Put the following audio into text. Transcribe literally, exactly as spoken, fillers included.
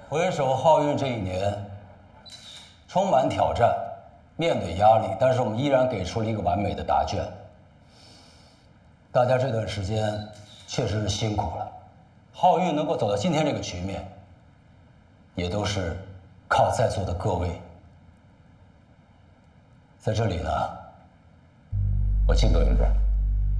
回首浩运这一年，充满挑战，面对压力，但是我们依然给出了一个完美的答卷。大家这段时间确实是辛苦了，浩运能够走到今天这个局面，也都是靠在座的各位。在这里呢，我敬各位一杯。